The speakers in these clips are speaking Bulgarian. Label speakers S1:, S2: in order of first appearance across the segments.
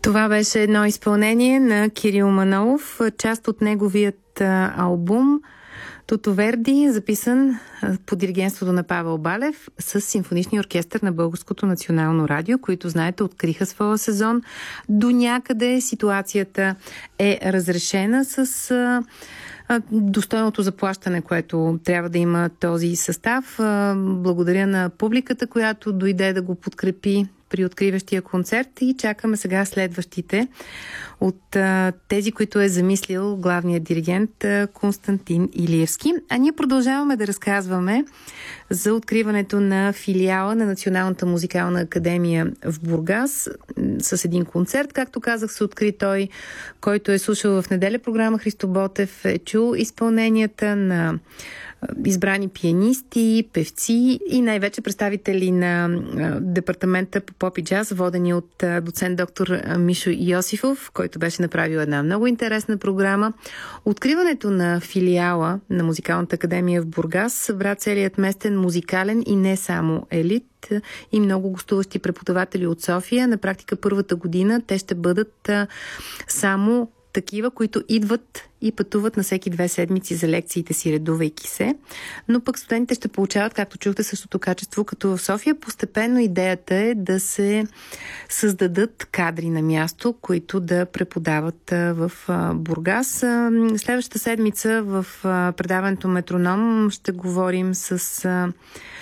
S1: Това беше едно изпълнение на Кирил Манолов, част от неговият албум Туто Верди, записан под диригентството на Павел Балев с симфоничния оркестър на Българското национално радио, които, знаете, откриха своя сезон. До някъде ситуацията е разрешена с достойното заплащане, което трябва да има този състав. Благодаря на публиката, която дойде да го подкрепи при откриващия концерт, и чакаме сега следващите от тези, които е замислил главният диригент Константин Илиевски. А ние продължаваме да разказваме за откриването на филиала на Националната музикална академия в Бургас с един концерт. Както казах, се откри той, който е слушал в неделя програма Христо Ботев, е чул изпълненията на избрани пианисти, певци и най-вече представители на департамента по поп и джаз, водени от доцент доктор Мишо Йосифов, който беше направил една много интересна програма. Откриването на филиала на Музикалната академия в Бургас събра целият местен музикален и не само елит и много гостуващи преподаватели от София. На практика първата година те ще бъдат само такива, които идват и пътуват на всеки 2 седмици за лекциите си, редувайки се. Но пък студентите ще получават, както чухте, същото качество като в София. Постепенно идеята е да се създадат кадри на място, които да преподават в Бургас. Следващата седмица в предаването Метроном ще говорим с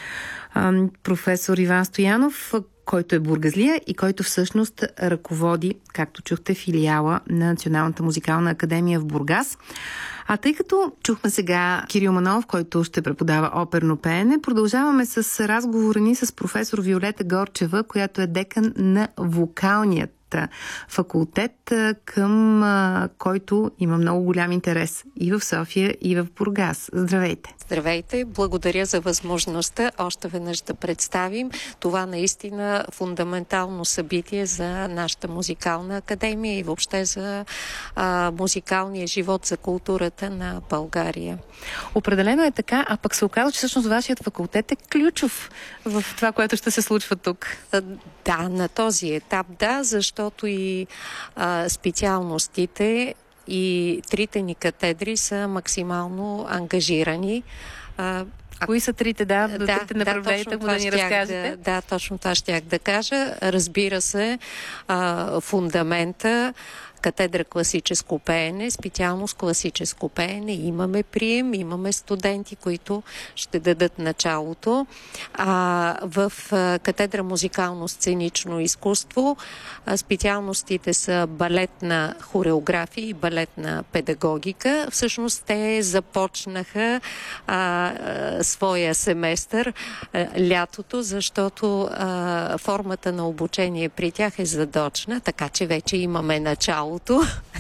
S1: професор Иван Стоянов, който е бургазлия и който всъщност ръководи, както чухте, филиала на Националната музикална академия в Бургас. А тъй като чухме сега Кирил Манолов, който ще преподава оперно пеене, продължаваме с разговора ни с професор Виолета Горчева, която е декан на вокалният факултет, към който има много голям интерес и в София, и в Бургас. Здравейте!
S2: Здравейте! Благодаря за възможността още веднъж да представим това наистина фундаментално събитие за нашата музикална академия и въобще за музикалния живот, за културата на България.
S1: Определено е така, а пък се оказва, че всъщност вашият факултет е ключов в това, което ще се случва тук.
S2: Да, на този етап да, защото и специалностите и трите ни катедри са максимално ангажирани.
S1: Кои са трите, трите направленията, да ни разкажете?
S2: Да, точно това щях да кажа. Разбира се, фундамента, катедра класическо пеене, специалност класическо пеене. Имаме прием, имаме студенти, които ще дадат началото. В катедра музикално-сценично изкуство специалностите са балетна хореография и балетна педагогика. Всъщност те започнаха своя семестър лятото, защото формата на обучение при тях е задочна, така че вече имаме начало.